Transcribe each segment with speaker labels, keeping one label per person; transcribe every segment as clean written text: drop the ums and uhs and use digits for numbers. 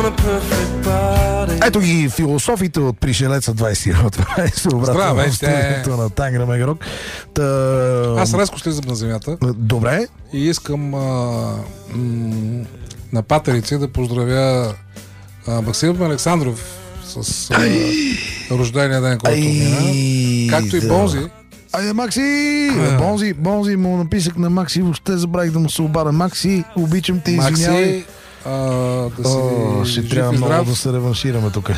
Speaker 1: Ето ги философите от Пришелеца 20.
Speaker 2: Здравейте!
Speaker 1: На Тангра Мегарок.
Speaker 2: Аз резко слизам на земята.
Speaker 1: Добре.
Speaker 2: И искам на патерици да поздравя Максим Александров с рождения ден, който мина. Както и Бонзи.
Speaker 1: Айде, Макси! Бонзи му написах на Макси, въобще забравих да му се обада. Макси, обичам те, извинявай. Ще трябва много да се реваншираме тук.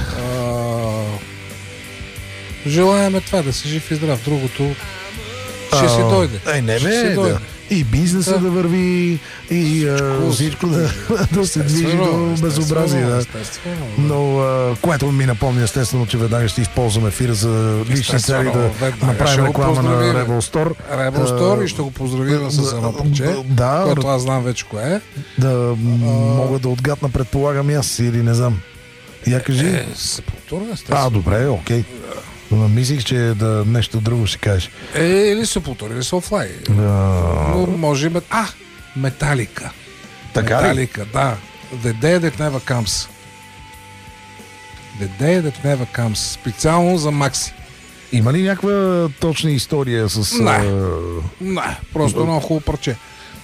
Speaker 2: Желаеме това, да си жив и здрав. Другото ще си дойде.
Speaker 1: Не бе, и бизнеса да върви, и всичко да се движи до безобразие. Но което ми напомня естествено, че веднага ще използваме ефира за лични цели да направим реклама на Rebel Store.
Speaker 2: Rebel Store и ще го поздравим с едно парче, което аз знам вече кое е.
Speaker 1: Да мога да отгадна, предполагам и аз, или не знам. Я кажи.
Speaker 2: Сепултура, естествено.
Speaker 1: Добре, окей. Мислих, че да нещо друго ще кажеш.
Speaker 2: Или Сепултура, или Soulfly. Но може би... Металика.
Speaker 1: Така ли?
Speaker 2: Металика, да. The Day That Never Comes. The Day That Never Comes. Специално за Макси.
Speaker 1: Има ли някаква точна история с...
Speaker 2: Не, просто много хубаво парче.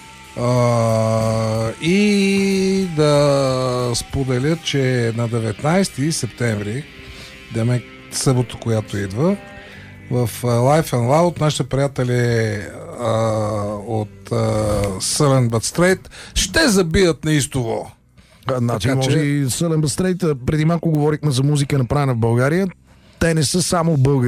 Speaker 2: И да споделя, че на 19 септември, демек събота, която идва, в Life and Loud нашите приятели от Sullen But Straight ще забият неистово.
Speaker 1: Значи, може и Sullen But Straight, преди малко говорихме за музика, направена в България. Те не са само българи.